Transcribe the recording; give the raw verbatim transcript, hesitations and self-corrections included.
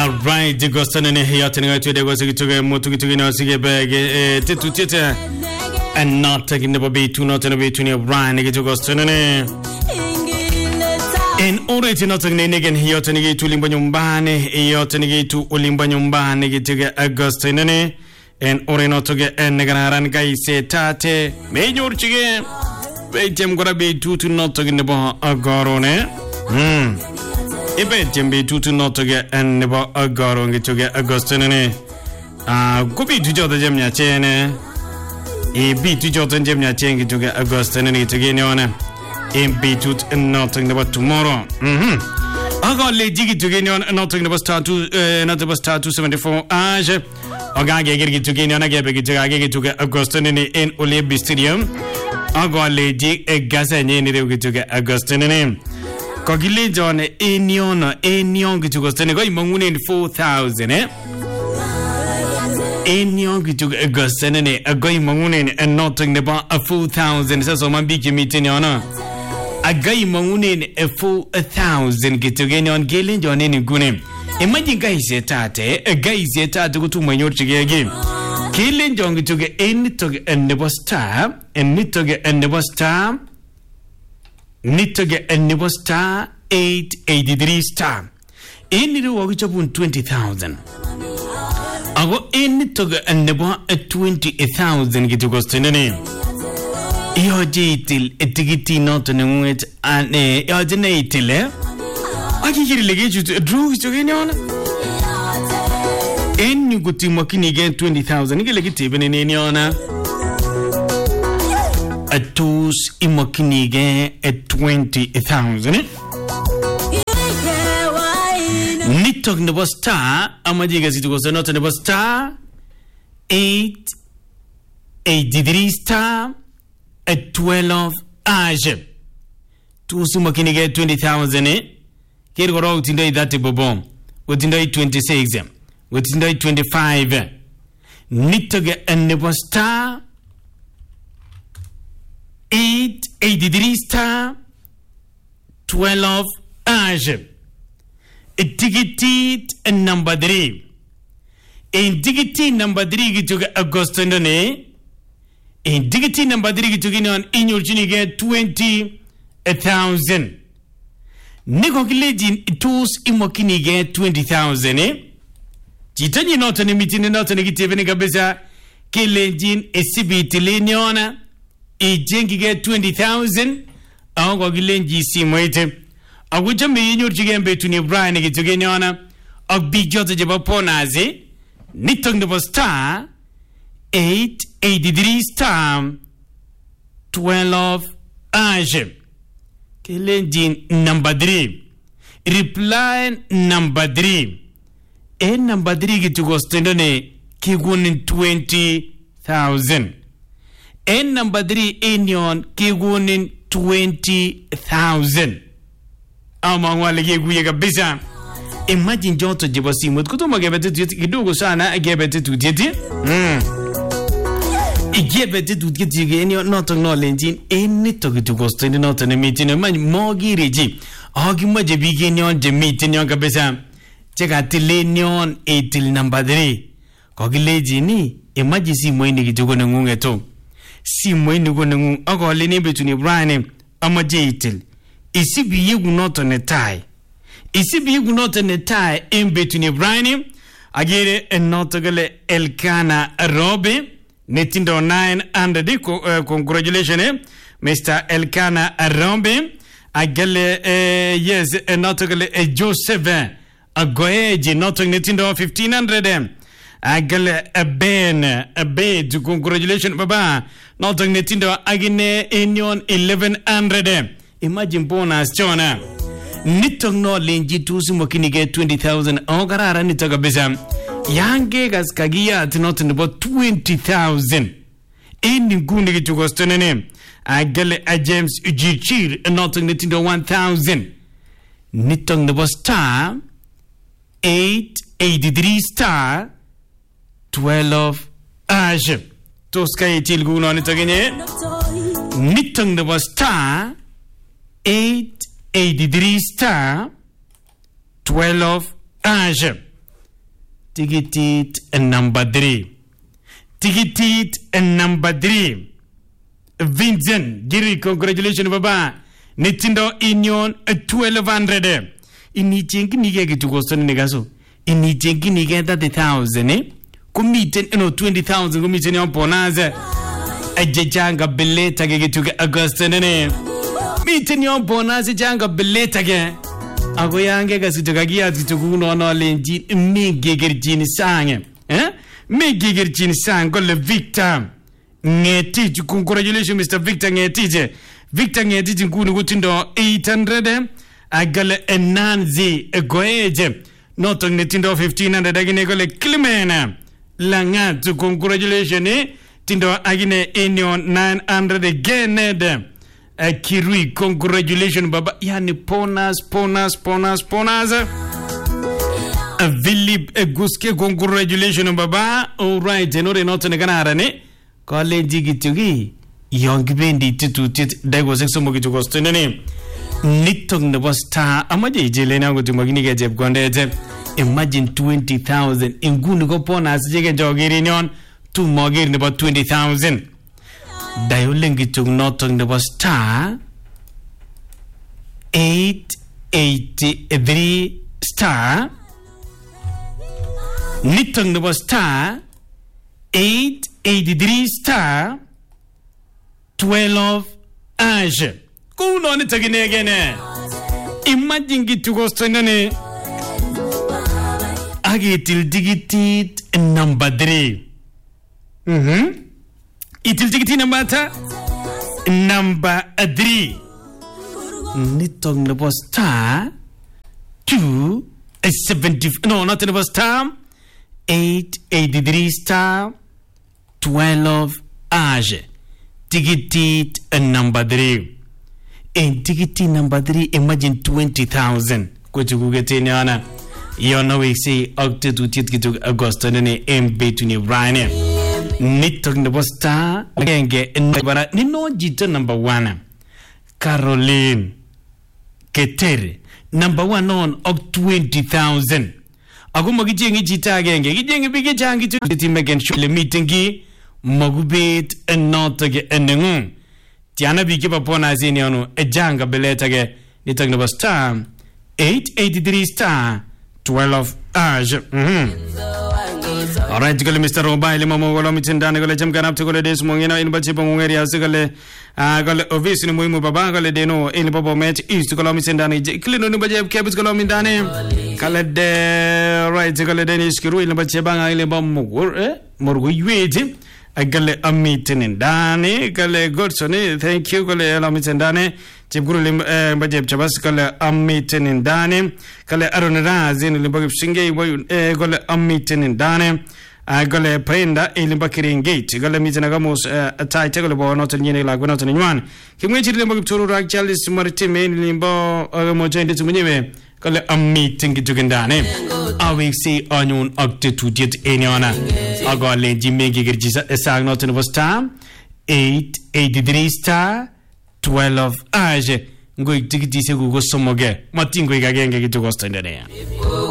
Alright, the Goston here telling you there was a to motor to get bag to tita and not taking the baby to not in a bit to your brand to Goston. In order to not again here to negate to Limbanyumbane, here to negate to Ulimbanyumbane to get Augustine and or not to get and Nagaran guy say tate, Major Chicken. Wait, I'm gonna be two to not talking about a garone. Hmm. If I'm be two to not to get and about a garon to get Augustine. Ah, go be to Jota Gemia Chene. A beat to Jota Gemia Cheng to get Augustine to get on. In be to not talking about tomorrow. Hmm. I got lady to get on and not talking about star two, not about star two seventy four. Ah, I got get to get on. I get to get Augustine in Olebi Stadium. I got lady a gas and any to get Augustine name. Cogile John Enion, Enion to Augustine, going Mongun four thousand, eh? Enion to Augustine, a going Mongun and not talking about a full thousand. So, my big meeting honor. A guy Mongun a full a thousand get to gain on Galen John any good. Imagine guys a tate, a guy is a tate to go to my game. Killing John to get any to get and never star, and need to get and never star, need to get and never star, eight eighty-three star. Any to walk up on twenty thousand. I go any to get and never a twenty thousand get to go to the name. Your jail, a ticket not on it, and a ordinatil, eh? I can hear you to draw to any on. En you go to Mokini get twenty thousand. You get even in any honor. A toes in Mokini get at twenty thousand. Need talking about star. Amajigas it was not about star. Eight eighty-three star at twelve age. Two Mokini get twenty thousand. Eh? Get go out in the that bomb. Within the twenty-six. Within the twenty-five, need to get a never star, eight eighty-three star, twelve age. A ticket and number three. In ticket number three, get to get Augustine. In ticket number three, get to get on in your genie get twenty thousand. Nico Gillegin, tools in Mokini get twenty thousand, eh? Chitani not on a meeting not a negative and Gabeza, Killegin, a C B Tileniona, a jenki get twenty thousand, I'll go Gilengi sim waiting. I would jump in your chicken between your Brian and to Geniona, of big Jota Jabaponazi, Nitung the star, eight eighty-three star, twelve age. Killegin number three. Reply number three. En number three get to go standone kigunin twenty thousand. En number three enion kigunin twenty thousand. Ama wale geguye kabisa. Imagine Joto Jibasimu kutuma gebete kidogo sana gebete tu tete. Hmm. Gebete tu tete enion not acknowledging any to to go stand not in a meeting man mogi reji. Agima je bigenion je meeting yon kabisa. Cheka tilenion etil number three. Kogileji ni imaji si mweni kituko na ngunge to. Si mweni kuko na ngunge. Ako lini betuni Brian ama jeitil. Isi biye gunoto ne tai. Isi biye gunoto ne tai in betuni Brian. Agere enotogale Elkana Robe. Netindo nine under the uh, congratulations eh? Mister Elkana Robe. Agale uh, yes enotogale uh, Joseph. A goeji noting netindo fifteen hundred em. Agale a ben a bed to congratulations baba. Noting netindo agine enion eleven hundred em. Imagine bonus chona. Nitong no linji tusi mokini get twenty thousand. Ogarara nitoga besam. Yange gas kagia at noting about twenty thousand. Any guni to gostone. Agale a James Ujichir noting netindo one thousand. Nitong the star. eight eighty-three star twelve age. Tosca etil guno ni tagene. Nitong the star eight eighty-three star twelve age. tikitit number three. Tikitit number three. Vincent Giri, congratulations baba. Nitindo inyon twelve hundred. Ini chengi nige kitukosto nigaso. Ini chengi nige thirty thousand eh. Kumiten ino twenty thousand kumiten yon ponaze. Ajejanga beleta ge kituke Augusto nene. Miten yon ponaze janga beleta ge. Ako yange kasituka kia kitukuno no lenji mege gerjini sange. Eh? Mege gerjini sange kole Victor. Ngeti, congratulations Mister Victor Ngeti. Victor Ngeti nkunu kutindo eight hundred. Agale enanzi egoeje. Noto ngetindo fifteen hundred agine kole Climena. Langatu, congratulations eh. Tindo agine Union nine hundred again. Uh, Kirui, congratulations baba. Yani ponas, ponas, ponas, ponas. Uh, Philip Guske, congratulations baba. Alright, enore noto neganara ne. Kale jigitugi. Young bendi titu tit. Dago sekso mogitu kosto nene. Nitong nebo star. Amaje jelena go tumagini ke jeb gonde jeb. Imagine twenty thousand. Ingunu ko ponas jege jogiri nyon. Tu mogiri nebo twenty thousand. Dayo lengi tung notong nebo star eight eighty three star nitong nebo star eight eighty three star twelve ash kuno ni tagine gene. Imagine gitu kosto nane agitil digitit number three. Mhm. Itil tikiti number ta number three. Nitong nebo star two seventy. No, not nebo star eight eighty three star twelve ash. Tikiti number three. In tikiti number three, imagine twenty thousand. Kuchu kugete nyana. You know we say octet utit kitu Augusto nene embe tuni brine. Nitong nebo star genge bara nino jito number one Caroline Ketere number one on of twenty thousand. Ako magijengi jita genge gijengi bige jangi tu timegen shule meetingi magubet enotage enengu tiana bige papona zini onu ejanga beletage nitong nebo star eight eighty-three star twelve ash. Mhm. Alright, gole Mister Robaile mamo golo mitindane gole jamkan up to gole des mongena in bachi pongeri asgale ah gole obviously ni muhimu baba gole deno in babo match east golo mitindane klino ni baje kebis golo mindane kale de right gole Dennis Kiru in bachi banga ile bam mugor eh morgo yweji agale amitindane gale Godson thank you gole la mitindane Chibguru lim baje chabas gole amitindane kale Aaron Razin limbo shinge gole amitindane gole prenda ilimba kiringate gole mitena gamos atai tegole bo not nyene la gona ton nywan kimwe chiri limbo kipturu rak Charles Martime limbo mo jende tumunyewe gole amiting jugindane awi si anyun akte tujet enyana agole jimege girjisa esag not no star eight eighty-three star twelve aje ngoi tikiti se gugo somoge matingo igagenge kitugosto ndene.